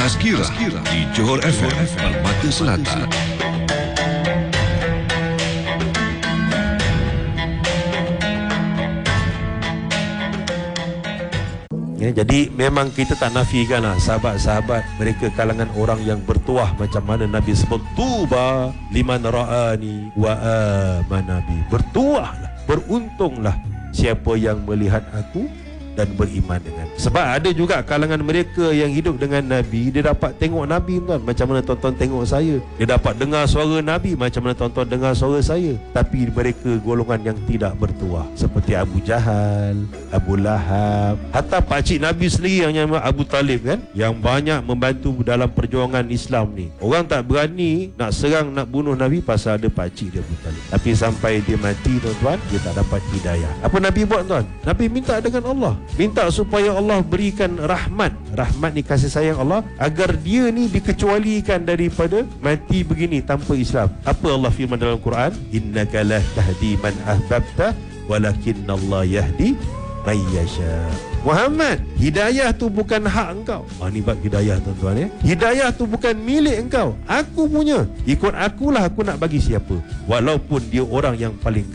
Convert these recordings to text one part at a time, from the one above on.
Tazkirah di Johor FM Permata Selatan. Ya, jadi memang kita tak nafikanlah sahabat-sahabat mereka kalangan orang yang bertuah macam mana Nabi sebut, tuba liman ra'ani wa amanabi. Bertuahlah, beruntunglah siapa yang melihat aku dan beriman dengan. Sebab ada juga kalangan mereka yang hidup dengan Nabi, dia dapat tengok Nabi tuan, macam mana tuan-tuan tengok saya. Dia dapat dengar suara Nabi macam mana tuan-tuan dengar suara saya. Tapi mereka golongan yang tidak bertuah, seperti Abu Jahal, Abu Lahab, hatta pakcik Nabi sendiri yang nama Abu Talib kan, yang banyak membantu dalam perjuangan Islam ni. Orang tak berani nak serang, nak bunuh Nabi pasal ada pakcik dia Abu Talib. Tapi sampai dia mati tuan-tuan, dia tak dapat hidayah. Apa Nabi buat tuan? Nabi minta dengan Allah, minta supaya Allah berikan rahmat. Rahmat ni kasih sayang Allah, agar dia ni dikecualikan daripada mati begini tanpa Islam. Apa Allah firman dalam Quran? Innaka la tahdi man ahbabta walakinnallaha yahdi may yasha. Muhammad, hidayah tu bukan hak engkau. Ni bab hidayah tuan-tuan ya. Hidayah tu bukan milik engkau, aku punya. Ikut akulah aku nak bagi siapa, walaupun dia orang yang paling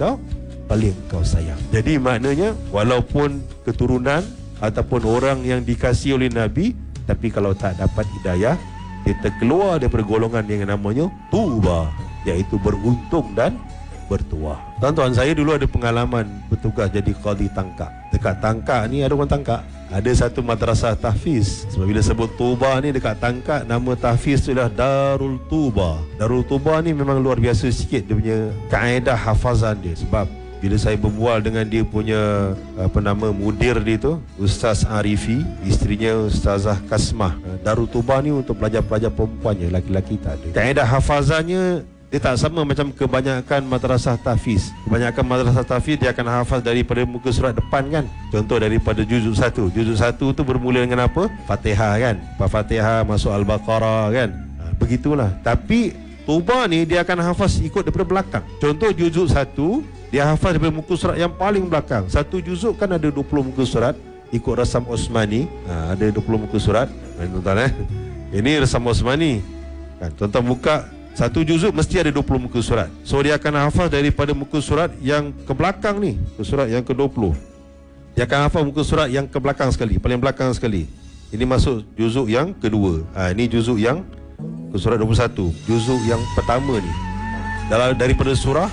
kau sayang. Jadi maknanya walaupun keturunan ataupun orang yang dikasihi oleh Nabi, tapi kalau tak dapat hidayah, dia terkeluar daripada golongan yang namanya tuba, iaitu beruntung dan bertuah. Tuan-tuan, saya dulu ada pengalaman bertugas jadi qadi Tangkak. Dekat Tangkak ni ada orang Tangkak, ada satu madrasah tahfiz. Sebab bila sebut Tuba ni dekat Tangkak, nama tahfiz tu ialah Darul Tuba. Darul Tuba ni memang luar biasa sikit dia punya kaedah hafazan dia. Sebab bila saya berbual dengan dia punya mudir dia tu, Ustaz Arifi, isterinya Ustazah Kasmah. Darul Tuba ni untuk pelajar-pelajar perempuannya, laki-laki tak ada. Kaedah hafazannya dia tak sama macam kebanyakan madrasah tahfiz. Kebanyakan madrasah tahfiz dia akan hafaz daripada muka surat depan kan. Contoh daripada juzuk 1. Juzuk 1 tu bermula dengan apa? Fatihah kan. Fatihah masuk Al-Baqarah kan. Begitulah. Tapi Tuba ni dia akan hafaz ikut daripada belakang. Contoh juzuk 1, dia hafaz daripada muka surat yang paling belakang. Satu juzuk kan ada 20 muka surat, ikut Rasam Osmani. Ada 20 muka surat. Tuan-tuan ini Rasam Osmani kan. Tuan-tuan buka satu juzuk mesti ada 20 muka surat. So dia akan hafaz daripada muka surat yang ke belakang ni, muka surat yang ke-20. Dia akan hafaz muka surat yang ke belakang sekali, paling belakang sekali. Ini masuk juzuk yang kedua. Ini juzuk yang ke surat 21, juzuk yang pertama ni. Daripada surah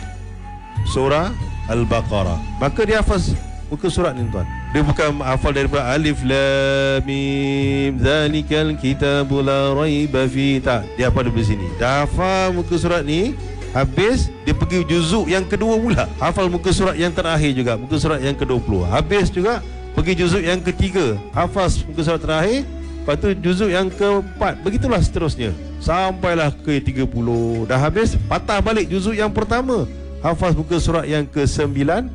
Al-Baqarah. Maka dia hafaz muka surat ni tuan. Dia bukan hafal daripada Alif Lam Mim Zalikal Kitabu La Raiba Fi. Tak, dia hafal daripada sini. Dah hafal muka surat ni, habis dia pergi juzuk yang kedua pula, hafal muka surat yang terakhir juga, muka surat yang ke-20. Habis juga pergi juzuk yang ketiga, hafal muka surat terakhir. Lepas tu juzuk yang ke-4. Begitulah seterusnya sampailah ke 30. Dah habis, patah balik juzuk yang pertama, hafaz muka surat yang ke-19.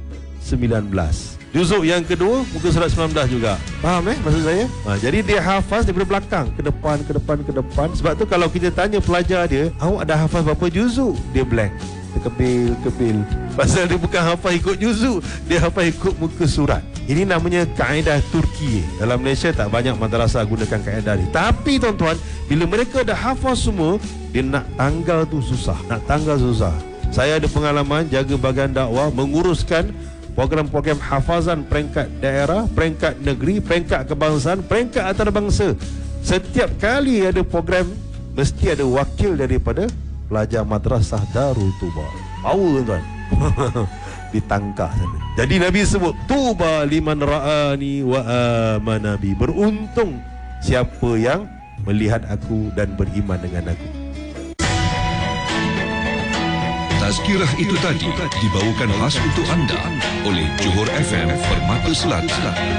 Juzuk yang kedua, muka surat 19 juga. Faham maksud saya? Jadi dia hafaz daripada belakang ke depan, ke depan, ke depan. Sebab tu kalau kita tanya pelajar dia, awak dah hafaz berapa juzuk? Dia blank, kebil. Pasal dia bukan hafaz ikut juzuk, dia hafaz ikut muka surat. Ini namanya kaedah Turki. Dalam Malaysia tak banyak madrasah gunakan kaedah ni. Tapi tuan-tuan, bila mereka dah hafaz semua, dia nak tanggal tu susah. Saya ada pengalaman jaga bahagian dakwah, menguruskan program-program hafazan peringkat daerah, peringkat negeri, peringkat kebangsaan, peringkat antarabangsa. Setiap kali ada program, mesti ada wakil daripada pelajar madrasah Darul Tuba. Power tuan. Ditangkap sana. Jadi Nabi sebut tuba liman ra'ani wa amanabi. Beruntung siapa yang melihat aku dan beriman dengan aku. Tazkirah itu tadi dibawakan khas untuk anda oleh Johor FM Permata Selatan.